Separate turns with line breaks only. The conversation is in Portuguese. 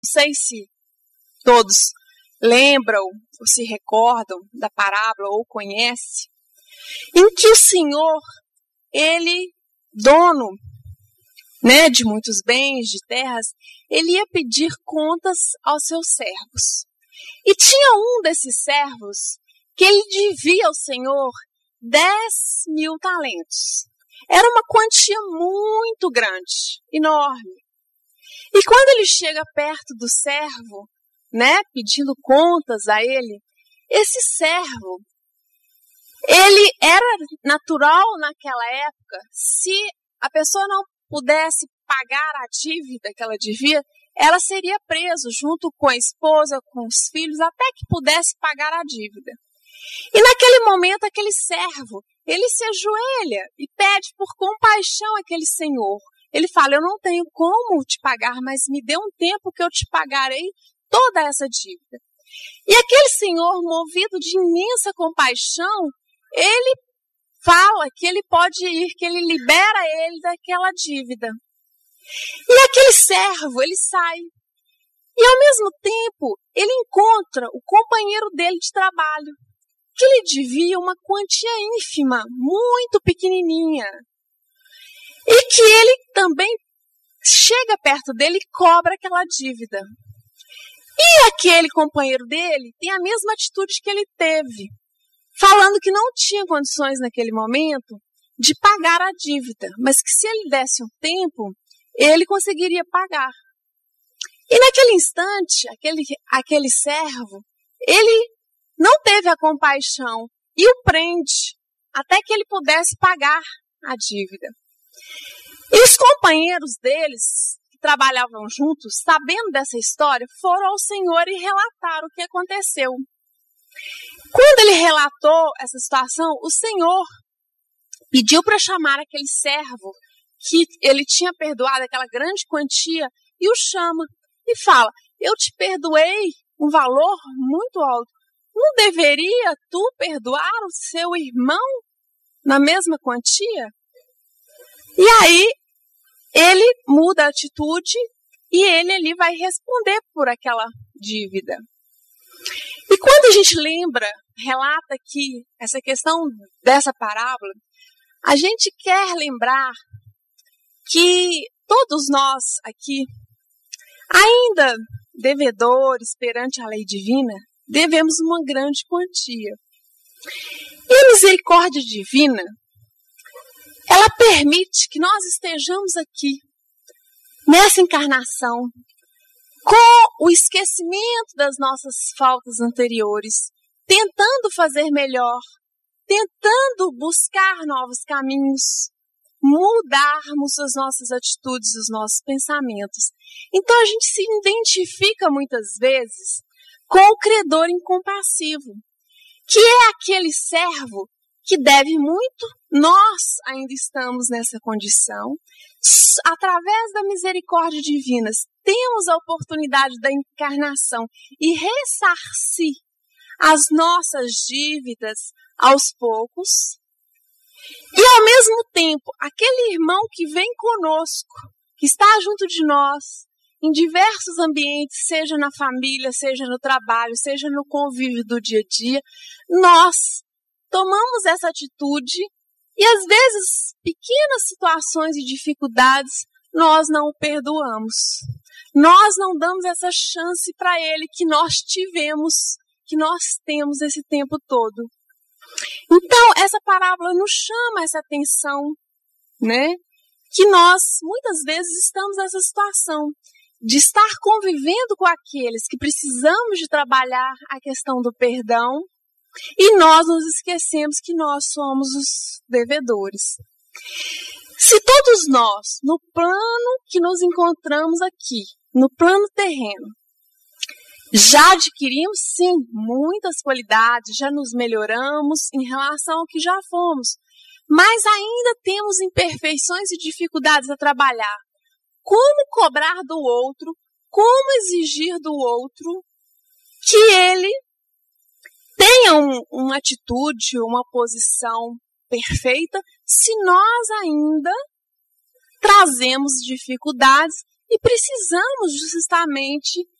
sei se todos lembram ou se recordam da parábola ou conhecem, em que o Senhor, ele, dono, né, de muitos bens, de terras, ele ia pedir contas aos seus servos. E tinha um desses servos que ele devia ao Senhor 10.000 talentos. Era uma quantia muito grande, enorme. E quando ele chega perto do servo, né, pedindo contas a ele, esse servo, ele era natural naquela época, se a pessoa não pudesse pagar a dívida que ela devia, ela seria presa junto com a esposa, com os filhos, até que pudesse pagar a dívida. E naquele momento, aquele servo, ele se ajoelha e pede por compaixão àquele senhor. Ele fala, eu não tenho como te pagar, mas me dê um tempo que eu te pagarei toda essa dívida. E aquele senhor, movido de imensa compaixão, ele fala que ele pode ir, que ele libera ele daquela dívida. E aquele servo, ele sai. E ao mesmo tempo, ele encontra o companheiro dele de trabalho, que lhe devia uma quantia ínfima, muito pequenininha. E que ele também chega perto dele e cobra aquela dívida. E aquele companheiro dele tem a mesma atitude que ele teve, falando que não tinha condições naquele momento de pagar a dívida, mas que se ele desse um tempo, ele conseguiria pagar. E naquele instante, aquele servo, ele não teve a compaixão e o prende até que ele pudesse pagar a dívida. E os companheiros deles, que trabalhavam juntos, sabendo dessa história, foram ao Senhor e relataram o que aconteceu. Quando ele relatou essa situação, o Senhor pediu para chamar aquele servo que ele tinha perdoado aquela grande quantia e o chama e fala, eu te perdoei um valor muito alto. Não deveria tu perdoar o seu irmão na mesma quantia? E aí, ele muda a atitude e ele ali vai responder por aquela dívida. E quando a gente relata aqui essa questão dessa parábola, a gente quer lembrar que todos nós aqui, ainda devedores perante a lei divina, devemos uma grande quantia. E a misericórdia divina, ela permite que nós estejamos aqui, nessa encarnação, com o esquecimento das nossas faltas anteriores, tentando fazer melhor, tentando buscar novos caminhos, mudarmos as nossas atitudes, os nossos pensamentos. Então a gente se identifica muitas vezes com o credor incompassivo, que é aquele servo que deve muito. Nós ainda estamos nessa condição. Através da misericórdia divina, temos a oportunidade da encarnação e ressarcir as nossas dívidas aos poucos. E ao mesmo tempo, aquele irmão que vem conosco, que está junto de nós, em diversos ambientes, seja na família, seja no trabalho, seja no convívio do dia a dia, nós tomamos essa atitude e às vezes pequenas situações e dificuldades nós não o perdoamos. Nós não damos essa chance para ele que nós tivemos, que nós temos esse tempo todo. Então, essa parábola nos chama essa atenção, né? Que nós, muitas vezes, estamos nessa situação de estar convivendo com aqueles que precisamos de trabalhar a questão do perdão e nós nos esquecemos que nós somos os devedores. Se todos nós, no plano que nos encontramos aqui, no plano terreno, já adquirimos, sim, muitas qualidades, já nos melhoramos em relação ao que já fomos, mas ainda temos imperfeições e dificuldades a trabalhar. Como cobrar do outro, como exigir do outro que ele tenha uma atitude, uma posição perfeita, se nós ainda trazemos dificuldades E precisamos justamente